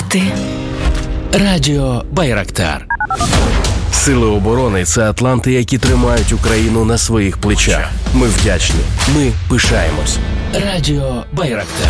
ти. Радіо Байрактар. Сили оборони – це атланти, які тримають Україну на своїх плечах. Ми вдячні. Ми пишаємось. Радіо Байрактар.